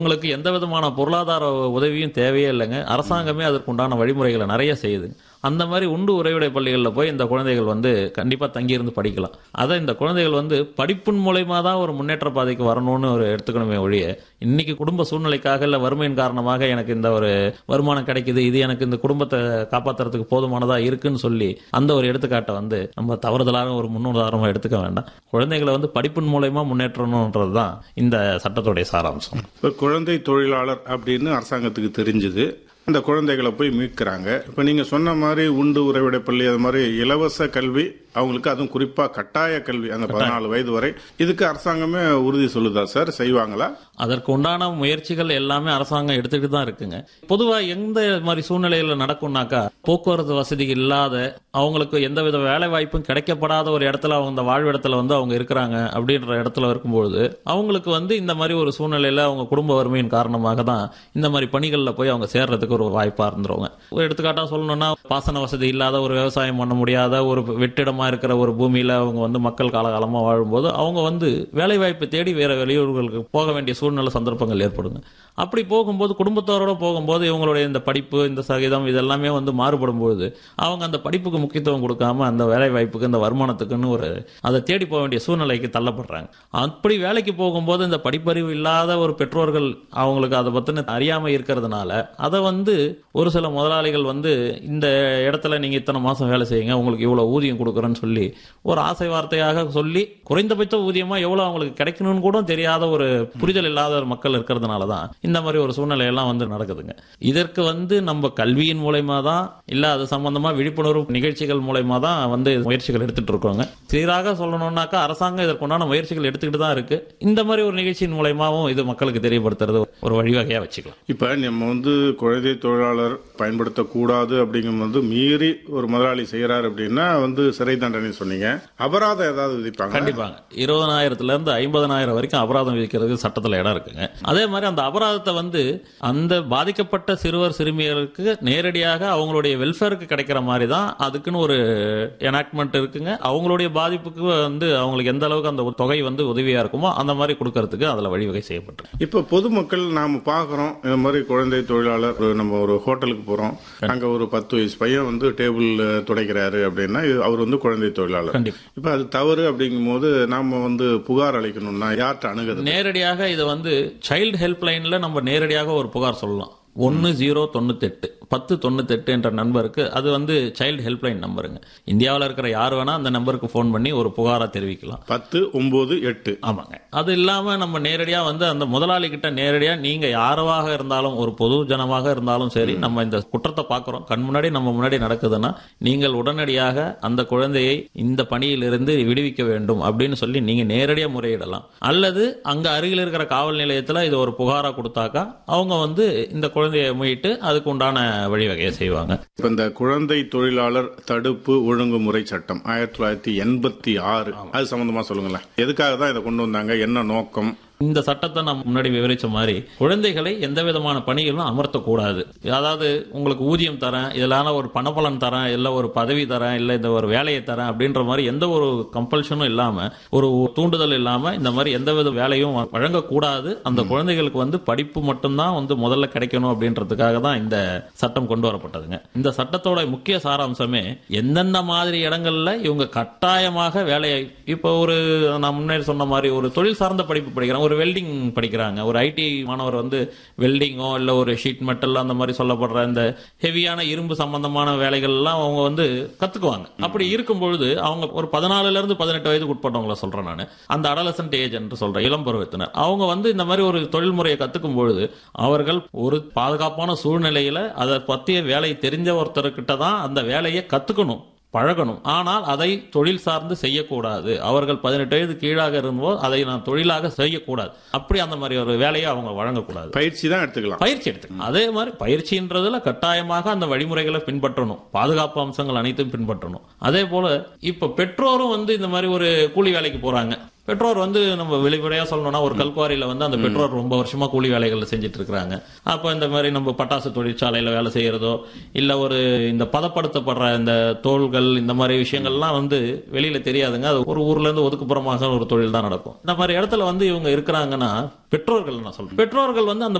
உங்களுக்கு எந்த விதமான பொருளாதார உதவியும் தேவையே இல்லைங்க. அரசாங்கமே அதற்குண்டான வழிமுறைகளை நிறைய செய்யுது. அந்த மாதிரி உண்டு உறைவிடை பள்ளிகளில் போய் இந்த குழந்தைகள் கண்டிப்பாக தங்கியிருந்து படிக்கலாம். அதை இந்த குழந்தைகள் படிப்பின் மூலயமா தான் ஒரு முன்னேற்ற பாதைக்கு வரணும்னு ஒரு எடுத்துக்கணுமே ஒழிய, இன்னைக்கு குடும்ப சூழ்நிலைக்காக இல்லை வறுமையின் காரணமாக எனக்கு இந்த ஒரு வருமானம் கிடைக்குது, இது எனக்கு இந்த குடும்பத்தை காப்பாற்றுறதுக்கு போதுமானதா இருக்குன்னு சொல்லி அந்த ஒரு எடுத்துக்காட்டை நம்ம தவறுதலாக ஒரு முன்னுதாரணமாக எடுத்துக்க வேண்டாம். குழந்தைகளை படிப்பின் மூலயமா முன்னேற்றணுன்றது தான் இந்த சட்டத்துடைய சாராம்சம். இப்போ குழந்தை தொழிலாளர் அப்படின்னு அரசாங்கத்துக்கு தெரிஞ்சுது, அந்த குழந்தைகளை போய் மீட்கிறாங்க. இப்போ நீங்க சொன்ன மாதிரி உண்டு உறைவிடை பள்ளி, அது மாதிரி இலவச கல்வி அவங்களுக்கு, அதுவும் குறிப்பா கட்டாய கல்வி அந்த 14 வயது வரை, இதுக்கு அரசாங்கமே உறுதி சொல்லுதா சார்? செய்வாங்களா? அதற்கு உண்டான முயற்சிகள் எல்லாமே அரசாங்கம் எடுத்துக்கிட்டு தான் இருக்குங்க. பொதுவா எந்த மாதிரி சூழ்நிலையில நடக்கும்னாக்கா, போக்குவரத்து வசதி இல்லாத, அவங்களுக்கு எந்தவித வேலை வாய்ப்பும் கிடைக்கப்படாத ஒரு இடத்துல அவங்க வாழ்விடத்துல அவங்க இருக்கிறாங்க அப்படின்ற இடத்துல இருக்கும்போது அவங்களுக்கு இந்த மாதிரி ஒரு சூழ்நிலையில அவங்க குடும்ப வறுமையின் காரணமாக தான் இந்த மாதிரி பணிகளில் போய் அவங்க சேர்றதுக்கு ஒரு வாய்ப்பா இருந்துருவாங்க. ஒரு எடுத்துக்காட்டா சொல்லணும்னா, பாசன வசதி இல்லாத, ஒரு விவசாயம் பண்ண முடியாத ஒரு வெற்றிடமா இருக்கிற ஒரு பூமியில அவங்க மக்கள் காலகாலமா வாழும்போது அவங்க வேலை வாய்ப்பு தேடி வேற வெளியூர்களுக்கு போக வேண்டிய சூழ்நிலை சந்தர்ப்பங்கள் ஏற்படுங்க. அப்படி போகும்போது குடும்பத்தோட போகும்போது இவங்களுடைய இந்த படிப்பு, இந்த சகிதம் இதெல்லாமே மாறுபடும் பொழுது அவங்க அந்த படிப்புக்கு முக்கியத்துவம் கொடுக்காம அந்த வேலை வாய்ப்புக்கு, இந்த வருமானத்துக்குன்னு அதை தேடி போக வேண்டிய சூழ்நிலைக்கு தள்ளப்படுறாங்க. அப்படி வேலைக்கு போகும்போது இந்த படிப்பறிவு இல்லாத ஒரு பெற்றோர்கள் அவங்களுக்கு அதை பத்தின அறியாம இருக்கிறதுனால அதை ஒரு சில முதலாளிகள் இந்த இடத்துல நீங்க இத்தனை மாசம் வேலை செய்யுங்க, உங்களுக்கு இவ்வளவு ஊதியம் கொடுக்குறேன்னு சொல்லி ஒரு ஆசை வார்த்தையாக சொல்லி குறைந்தபட்ச ஊதியமா எவ்வளவு அவங்களுக்கு கிடைக்கணும்னு கூட தெரியாத ஒரு புரிதல் இல்லாத ஒரு மக்கள் இருக்கிறதுனாலதான் இந்த மாதிரி ஒரு சூழ்நிலை எல்லாம் நடக்குதுங்க. இதற்கு நம்ம கல்வியின் மூலயமா தான், இல்ல அது சம்பந்தமா விழிப்புணர்வு நிகழ்ச்சிகள் மூலயமா தான் முயற்சிகள் எடுத்துட்டு இருக்கோங்க. சீராக சொல்லணும்னாக்கா அரசாங்கம் இதற்குண்டான முயற்சிகள் எடுத்துக்கிட்டு தான் இருக்கு. இந்த மாதிரி ஒரு நிகழ்ச்சியின் மூலயமாவும் இது மக்களுக்கு தெரியப்படுத்துறது ஒரு வழிவகையா வச்சுக்கலாம். இப்ப நம்ம குழந்தை தொழிலாளர் பயன்படுத்தக்கூடாது அப்படிங்கும்போது மீறி ஒரு முதலாளி செய்யறாரு அப்படின்னா சிறை தண்டனை சொன்னீங்க. அபராதம் ஏதாவது விதிப்பாங்க? கண்டிப்பாங்க. 20,000 இருந்து 50,000 வரைக்கும் அபராதம் விதிக்கிறதுக்கு சட்டத்தில் இடம் இருக்குங்க. அதே மாதிரி அந்த அபராதத்தை அந்த பாதிக்கப்பட்ட சிறுவர் சிறுமியருக்கு நேரடியாக அவங்களுடைய வெல்ஃபேருக்கு கிடைக்கிற மாதிரி தான் அதுக்குன்னு ஒரு எனாக்ட்மெண்ட் இருக்குங்க. அவங்களுடைய பாதிப்புக்கு அவங்களுக்கு எந்த அளவுக்கு அந்த தொகை உதவியா இருக்குமோ அந்த மாதிரி கொடுக்கறதுக்கு அதுல வழிவகை செய்யப்பட்டு. இப்ப பொதுமக்கள் நாம பாக்குறோம், இந்த மாதிரி குழந்தை தொழிலாளர், நம்ம ஒரு ஹோட்டலுக்கு போறோம், அங்க ஒரு 10 வயசு பையன் டேபிள் துடைக்கிறாரு அப்படின்னா அவர் குழந்தை தொழிலாளர். இப்ப அது தவறு அப்படிங்கும் போது நாம புகார் அளிக்கணும்னா யார்கிட்ட அணுகுறது? நேரடியாக இது சைல்டு ஹெல்ப் லைன்ல நம்ம நேரடியாக ஒரு புகார் சொல்லலாம். 1098 1098 என்ற நம்பருக்கு, அது சைல்டு ஹெல்ப்லைன் நம்பருங்க. இந்தியாவில் இருக்கிற யார் வேணா அந்த நம்பருக்கு போன் பண்ணி ஒரு புகாரா தெரிவிக்கலாம். 1098. ஆமாங்க. அது இல்லாம நம்ம நேரடியா அந்த முதலாளி கிட்ட நேரடியா, நீங்க யாராக இருந்தாலும், ஒரு பொது ஜனமாக இருந்தாலும் சரி, நம்ம இந்த குற்றத்தை பார்க்கிறோம், கண் முன்னாடி நம்ம முன்னாடி நடக்குதுன்னா நீங்கள் உடனடியாக அந்த குழந்தையை இந்த பணியிலிருந்து விடுவிக்க வேண்டும் அப்படின்னு சொல்லி நீங்க நேரடியா முறையிடலாம். அல்லது அங்க அருகில் இருக்கிற காவல் நிலையத்தில் இது ஒரு புகாரா கொடுத்தாக்கா அவங்க இந்த குழந்தையை மீட்டு அதுக்கு உண்டான வழிவகையை செய்வாங்க. இந்த குழந்தை தொழிலாளர் தடுப்பு ஒழுங்குமுறை சட்டம் 1986, அது சம்பந்தமா சொல்லுங்களேன். எதுக்காக தான் இதை கொண்டு வந்தாங்க? என்ன நோக்கம்? இந்த சட்டத்தை நம்ம முன்னாடி விவரிச்ச மாதிரி குழந்தைகளை எந்த விதமான பணிகளும் அமர்த்தக்கூடாது. அதாவது உங்களுக்கு ஊதியம் தரேன், இதனால ஒரு பணப்பலன் தரேன், இல்ல ஒரு பதவி தரேன், இல்ல இந்த ஒரு வேலையை தரேன் அப்படின்ற மாதிரி எந்த ஒரு கம்பல்ஷனும் இல்லாம, ஒரு தூண்டுதல் இல்லாம இந்த மாதிரி எந்த வித வேலையும் வழங்கக்கூடாது. அந்த குழந்தைகளுக்கு படிப்பு மட்டும்தான் முதல்ல கிடைக்கணும் அப்படின்றதுக்காக தான் இந்த சட்டம் கொண்டு வரப்பட்டதுங்க. இந்த சட்டத்தோட முக்கிய சாராம்சமே எந்தெந்த மாதிரி இடங்கள்ல இவங்க கட்டாயமாக வேலையை, இப்போ ஒரு நான் முன்னாடி சொன்ன மாதிரி ஒரு தொழில் சார்ந்த படிப்பு படிக்கிறாங்க, ஒரு வெல்டிங் படிக்கிறாங்க, ஒரு ஐடி மாணவர் வெல்டிங்கோ இல்ல ஒரு ஷீட் மெட்டல் அந்த மாதிரி சொல்லப்படுற இந்த ஹெவியான இரும்பு சம்பந்தமான வேலைகள் எல்லாம் அவங்க கத்துக்குவாங்க. அப்படி இருக்கும் பொழுது அவங்க ஒரு 14 இருந்து 18 வயதுக்கு உட்பட்டவங்கள சொல்றேன் நான், அந்த அடலசன்ட் ஏஜ் என்று சொல்றேன், இளம் பருவத்தினர். அவங்க இந்த மாதிரி ஒரு தொழில்முறையை கத்துக்கும் பொழுது அவர்கள் ஒரு பாதுகாப்பான சூழ்நிலையில அதை பத்திய வேலை தெரிஞ்ச ஒருத்தர்கிட்ட தான் அந்த வேலையை கத்துக்கணும், பழகணும். ஆனால் அதை தொழில் சார்ந்து செய்யக்கூடாது. அவர்கள் 18 வயது கீழாக இருந்தபோது அதை நான் தொழிலாக செய்யக்கூடாது. அப்படி அந்த மாதிரி ஒரு வேலையை அவங்க வழங்கக்கூடாது. பயிற்சி தான் எடுத்துக்கலாம். பயிற்சி எடுத்துக்கலாம். அதே மாதிரி பயிற்சின்றதுல கட்டாயமாக அந்த வழிமுறைகளை பின்பற்றணும், பாதுகாப்பு அம்சங்கள் அனைத்தும் பின்பற்றணும். அதே போல இப்ப பெற்றோரும் இந்த மாதிரி ஒரு கூலி வேலைக்கு போறாங்க, பெற்றோர் வந்து நம்ம வெளிப்படையா சொல்லணும்னா ஒரு கல்குவாரியில வந்து அந்த பெற்றோர் ரொம்ப வருஷமா கூலி வேலைகள்ல செஞ்சுட்டு இருக்காங்க. அப்ப இந்த மாதிரி நம்ம பட்டாசு தொழிற்சாலையில வேலை செய்யறதோ இல்ல ஒரு இந்த பதப்படுத்தப்படுற இந்த தோள்கள் இந்த மாதிரி விஷயங்கள்லாம் வந்து வெளியில தெரியாதுங்க. அது ஒரு ஊர்ல இருந்து ஒதுக்குப்புறமாக ஒரு தொழில் தான் நடக்கும். இந்த மாதிரி இடத்துல வந்து இவங்க இருக்கிறாங்கன்னா பெற்றோர்கள் நான் சொல்றேன், பெற்றோர்கள் வந்து அந்த